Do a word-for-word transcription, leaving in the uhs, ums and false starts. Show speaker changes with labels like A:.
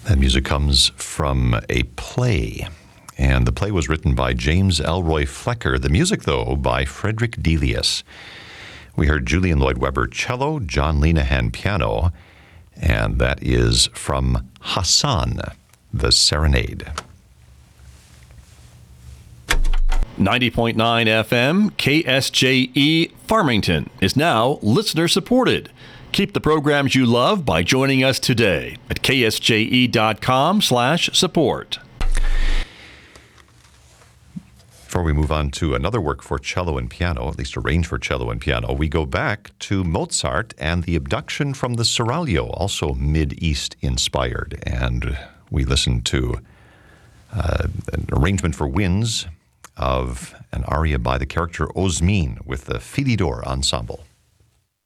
A: That music comes from a play, and the play was written by James Elroy Flecker. The music, though, by Frederick Delius. We heard Julian Lloyd Webber cello, John Linehan piano, and that is from Hassan, the Serenade.
B: ninety point nine F M, K S J E, Farmington is now listener-supported. Keep the programs you love by joining us today at K S J E dot com slash support.
A: Before we move on to another work for cello and piano, at least arranged for cello and piano, we go back to Mozart and the Abduction from the Seraglio, also Mid-East inspired. And we listen to uh, an arrangement for winds of an aria by the character Osmin with the Philidor Ensemble.